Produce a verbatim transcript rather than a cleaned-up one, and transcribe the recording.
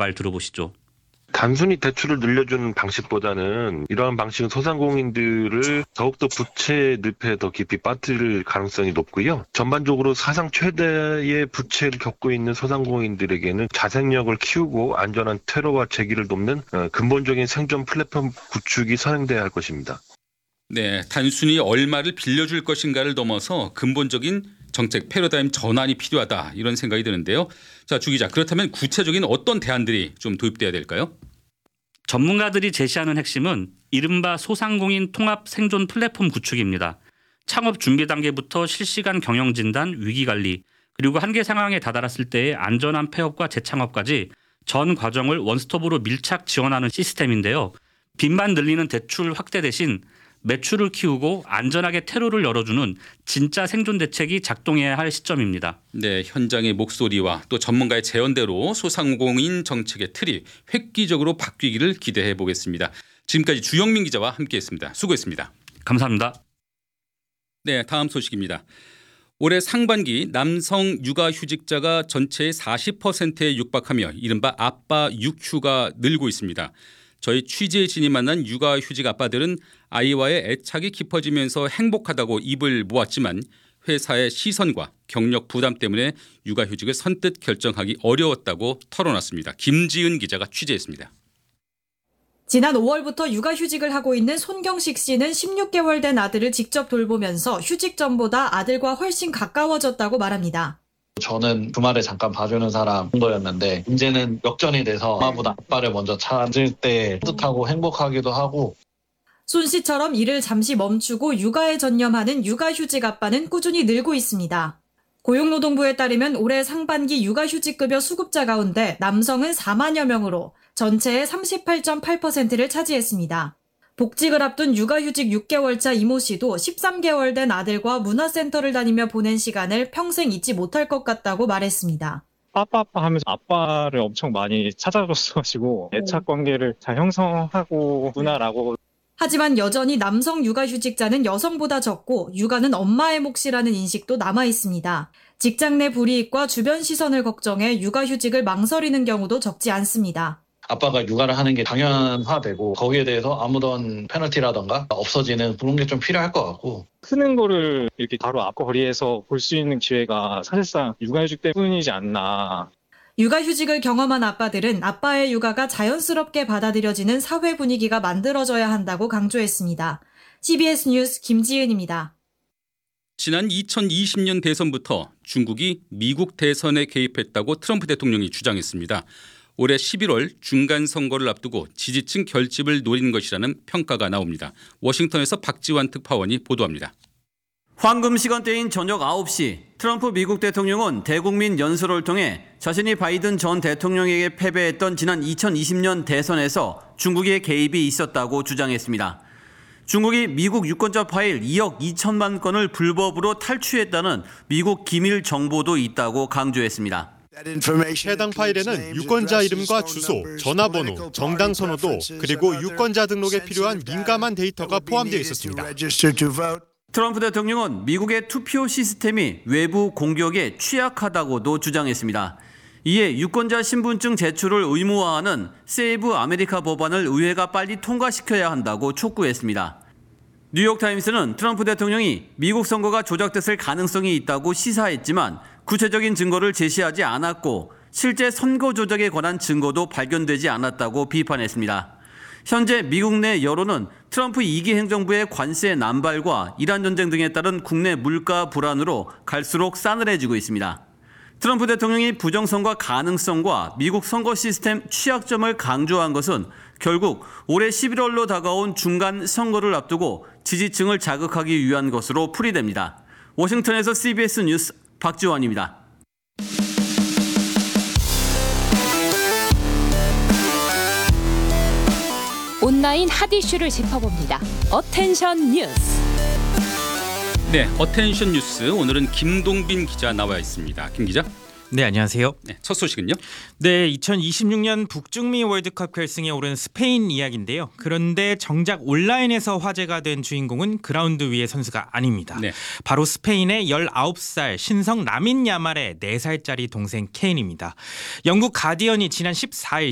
말 들어보시죠. 단순히 대출을 늘려주는 방식보다는 이러한 방식은 소상공인들을 더욱더 부채 늪에 더 깊이 빠뜨릴 가능성이 높고요. 전반적으로 사상 최대의 부채를 겪고 있는 소상공인들에게는 자생력을 키우고 안전한 퇴로와 재기를 돕는 근본적인 생존 플랫폼 구축이 선행돼야 할 것입니다. 네, 단순히 얼마를 빌려줄 것인가를 넘어서 근본적인 정책 패러다임 전환이 필요하다 이런 생각이 드는데요. 자, 주 기자, 그렇다면 구체적인 어떤 대안들이 좀 도입돼야 될까요? 전문가들이 제시하는 핵심은 이른바 소상공인 통합 생존 플랫폼 구축입니다. 창업 준비 단계부터 실시간 경영 진단, 위기 관리, 그리고 한계 상황에 다다랐을 때의 안전한 폐업과 재창업까지 전 과정을 원스톱으로 밀착 지원하는 시스템인데요. 빚만 늘리는 대출 확대 대신 매출을 키우고 안전하게 퇴로를 열어주는 진짜 생존 대책이 작동해야 할 시점입니다. 네, 현장의 목소리와 또 전문가의 제언대로 소상공인 정책의 틀이 획기적으로 바뀌기를 기대해 보겠습니다. 지금까지 주영민 기자와 함께했습니다. 수고했습니다. 감사합니다. 네, 다음 소식입니다. 올해 상반기 남성 육아휴직자가 전체의 사십 퍼센트에 육박하며 이른바 아빠 육휴가 늘고 있습니다. 저희 취재진이 만난 육아휴직 아빠들은 아이와의 애착이 깊어지면서 행복하다고 입을 모았지만 회사의 시선과 경력 부담 때문에 육아휴직을 선뜻 결정하기 어려웠다고 털어놨습니다. 김지은 기자가 취재했습니다. 지난 오월부터 육아휴직을 하고 있는 손경식 씨는 십육 개월 된 아들을 직접 돌보면서 휴직 전보다 아들과 훨씬 가까워졌다고 말합니다. 저는 주말에 잠깐 봐주는 사람 정도였는데 이제는 역전이 돼서 엄마보다 아빠를 먼저 찾을 때 뿌듯하고 행복하기도 하고. 손 씨처럼 일을 잠시 멈추고 육아에 전념하는 육아휴직 아빠는 꾸준히 늘고 있습니다. 고용노동부에 따르면 올해 상반기 육아휴직급여 수급자 가운데 남성은 사만여 명으로 전체의 삼십팔 점 팔 퍼센트를 차지했습니다. 복직을 앞둔 육아휴직 육 개월차 이모 씨도 십삼 개월 된 아들과 문화센터를 다니며 보낸 시간을 평생 잊지 못할 것 같다고 말했습니다. 아빠 아빠 하면서 아빠를 엄청 많이 찾아줬어가지고 애착 관계를 잘 형성하고구나라고. 하지만 여전히 남성 육아휴직자는 여성보다 적고 육아는 엄마의 몫이라는 인식도 남아 있습니다. 직장 내 불이익과 주변 시선을 걱정해 육아휴직을 망설이는 경우도 적지 않습니다. 아빠가 육아를 하는 게 당연화되고 거기에 대해서 아무런 페널티라던가 없어지는 그런 게 좀 필요할 것 같고. 크는 거를 이렇게 바로 앞거리에서 볼 수 있는 기회가 사실상 육아휴직 때문이지 않나. 육아휴직을 경험한 아빠들은 아빠의 육아가 자연스럽게 받아들여지는 사회 분위기가 만들어져야 한다고 강조했습니다. 씨비에스 뉴스 김지은입니다. 지난 이천이십 년 대선부터 중국이 미국 대선에 개입했다고 트럼프 대통령이 주장했습니다. 올해 십일월 중간 선거를 앞두고 지지층 결집을 노린 것이라는 평가가 나옵니다. 워싱턴에서 박지환 특파원이 보도합니다. 황금 시간대인 저녁 아홉 시 트럼프 미국 대통령은 대국민 연설을 통해 자신이 바이든 전 대통령에게 패배했던 지난 이천이십 년 대선에서 중국의 개입이 있었다고 주장했습니다. 중국이 미국 유권자 파일 이억 이천만 건을 불법으로 탈취했다는 미국 기밀 정보도 있다고 강조했습니다. 해당 파일에는 유권자 이름과 주소, 전화번호, 정당 선호도 그리고 유권자 등록에 필요한 민감한 데이터가 포함되어 있었습니다. 트럼프 대통령은 미국의 투표 시스템이 외부 공격에 취약하다고도 주장했습니다. 이에 유권자 신분증 제출을 의무화하는 세이브 아메리카 법안을 의회가 빨리 통과시켜야 한다고 촉구했습니다. 뉴욕타임스는 트럼프 대통령이 미국 선거가 조작됐을 가능성이 있다고 시사했지만 구체적인 증거를 제시하지 않았고 실제 선거 조작에 관한 증거도 발견되지 않았다고 비판했습니다. 현재 미국 내 여론은 트럼프 이 기 행정부의 관세 남발과 이란 전쟁 등에 따른 국내 물가 불안으로 갈수록 싸늘해지고 있습니다. 트럼프 대통령이 부정선거 가능성과 미국 선거 시스템 취약점을 강조한 것은 결국 올해 십일월로 다가온 중간 선거를 앞두고 지지층을 자극하기 위한 것으로 풀이됩니다. 워싱턴에서 씨비에스 뉴스 박지원입니다. 온라인 핫 이슈를 짚어봅니다. 어텐션 뉴스. 네, 어텐션 뉴스 오늘은 김동빈 기자 나와 있습니다. 김 기자. 네, 안녕하세요. 네, 첫 소식은요? 네, 이천이십육 년 북중미 월드컵 결승에 오른 스페인 이야기인데요. 그런데 정작 온라인에서 화제가 된 주인공은 그라운드 위의 선수가 아닙니다. 네. 바로 스페인의 열아홉 살 신성 라민 야말의 네 살짜리 동생 케인입니다. 영국 가디언이 지난 십사 일